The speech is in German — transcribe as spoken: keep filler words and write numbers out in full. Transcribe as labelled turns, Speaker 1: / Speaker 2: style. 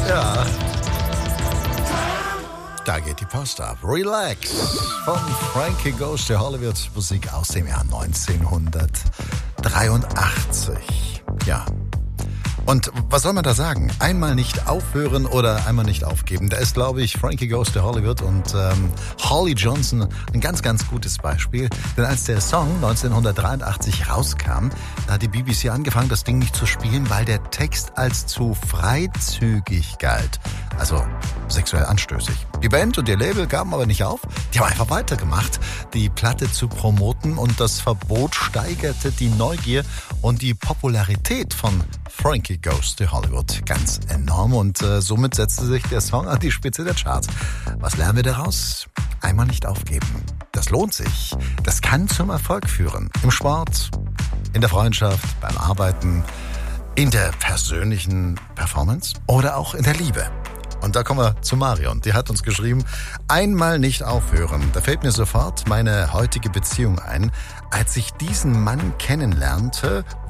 Speaker 1: Ja. Da geht die Post ab. Relax von Frankie Goes to Hollywood. Musik aus dem Jahr neunzehnhundertdreiundachtzig. Ja. Und was soll man da sagen? Einmal nicht aufhören oder einmal nicht aufgeben. Da ist, glaube ich, Frankie Goes to Hollywood und ähm, Holly Johnson ein ganz, ganz gutes Beispiel. Denn als der Song neunzehnhundertdreiundachtzig rauskam, da hat die B B C angefangen, das Ding nicht zu spielen, weil der Text als zu freizügig galt. Also sexuell anstößig. Die Band und ihr Label gaben aber nicht auf. Die haben einfach weitergemacht, die Platte zu promoten, und das Verbot steigerte die Neugier und die Popularität von Frankie Goes to Hollywood ganz enorm, und äh, somit setzte sich der Song an die Spitze der Charts. Was lernen wir daraus? Einmal nicht aufgeben. Das lohnt sich. Das kann zum Erfolg führen. Im Sport, in der Freundschaft, beim Arbeiten, in der persönlichen Performance oder auch in der Liebe. Und da kommen wir zu Marion. Die hat uns geschrieben, einmal nicht aufhören. Da fällt mir sofort meine heutige Beziehung ein. Als ich diesen Mann kennenlernte,